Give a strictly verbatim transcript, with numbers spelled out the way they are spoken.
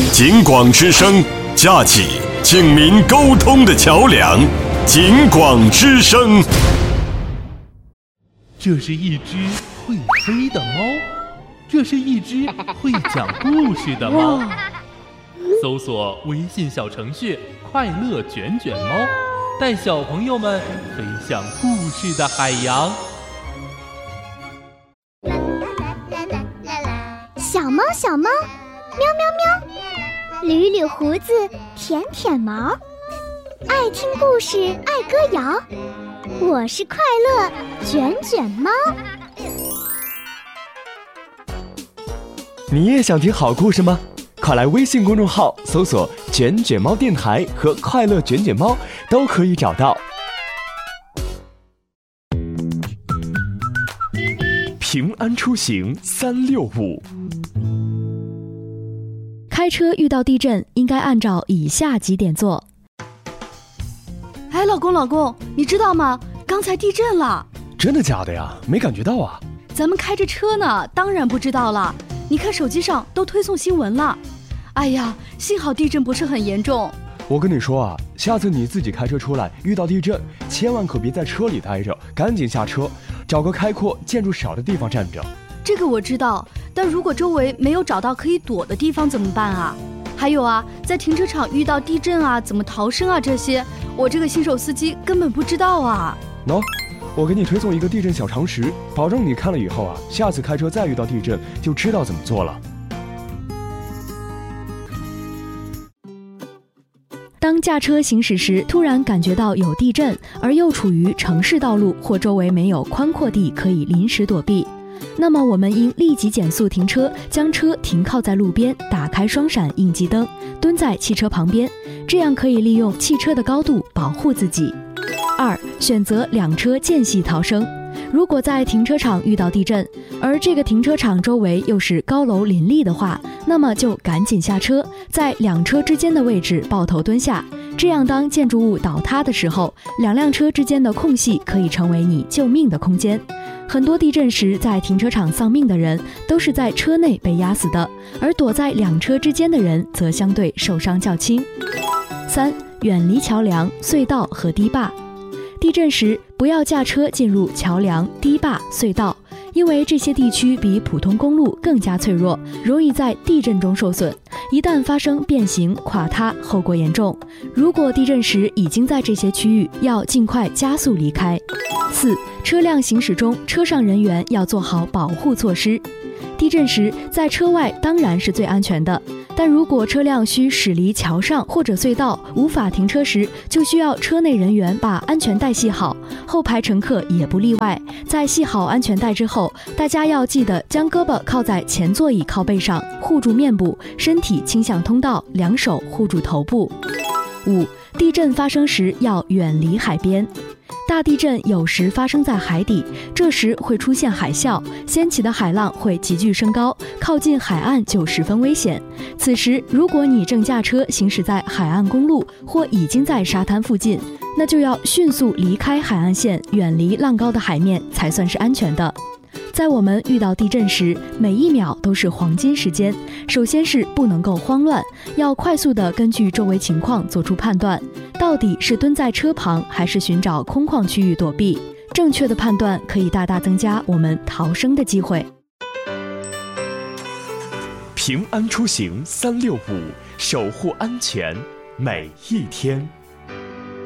警广之声，架起警民沟通的桥梁。警广之声。 这是一只会飞的猫，这是一只会讲故事的猫。搜索微信小程序快乐卷卷猫，带小朋友们飞向故事的海洋。 小猫小猫，喵喵喵，捋捋胡子，舔舔毛，爱听故事，爱歌谣。我是快乐卷卷猫。 你也想听好故事吗？快来微信公众号搜索卷卷猫电台和快乐卷卷猫，都可以找到。平安出行三六五。 开车遇到地震应该按照以下几点做。 哎，老公老公，你知道吗？刚才地震了。 真的假的呀？没感觉到啊。 咱们开着车呢，当然不知道了。你看手机上都推送新闻了。哎呀，幸好地震不是很严重。 我跟你说啊，下次你自己开车出来遇到地震，千万可别在车里待着，赶紧下车，找个开阔建筑少的地方站着。 这个我知道，但如果周围没有找到可以躲的地方怎么办啊？还有啊，在停车场遇到地震啊，怎么逃生啊，这些我这个新手司机根本不知道啊。 喏、no, 我给你推送一个地震小常识，保证你看了以后啊，下次开车再遇到地震就知道怎么做了。 当驾车行驶时，突然感觉到有地震，而又处于城市道路或周围没有宽阔地可以临时躲避，那么我们应立即减速停车，将车停靠在路边，打开双闪应急灯，蹲在汽车旁边，这样可以利用汽车的高度保护自己。二、选择两车间隙逃生。如果在停车场遇到地震，而这个停车场周围又是高楼林立的话，那么就赶紧下车，在两车之间的位置抱头蹲下，这样当建筑物倒塌的时候，两辆车之间的空隙可以成为你救命的空间。很多地震时在停车场丧命的人都是在车内被压死的，而躲在两车之间的人则相对受伤较轻。三、远离桥梁、隧道和堤坝。地震时不要驾车进入桥梁、堤坝、隧道，因为这些地区比普通公路更加脆弱，容易在地震中受损，一旦发生变形、垮塌，后果严重。如果地震时已经在这些区域，要尽快加速离开。四、车辆行驶中，车上人员要做好保护措施。地震时，在车外当然是最安全的，但如果车辆需驶离桥上或者隧道，无法停车时，就需要车内人员把安全带系好，后排乘客也不例外。在系好安全带之后，大家要记得将胳膊靠在前座椅靠背上，护住面部，身体倾向通道，两手护住头部。五、地震发生时要远离海边。大地震有时发生在海底，这时会出现海啸，掀起的海浪会急剧升高，靠近海岸就十分危险。此时，如果你正驾车行驶在海岸公路或已经在沙滩附近，那就要迅速离开海岸线，远离浪高的海面，才算是安全的。在我们遇到地震时，每一秒都是黄金时间。首先是不能够慌乱，要快速地根据周围情况做出判断，到底是蹲在车旁还是寻找空旷区域躲避。正确的判断可以大大增加我们逃生的机会。 平安出行三六五，守护安全每一天。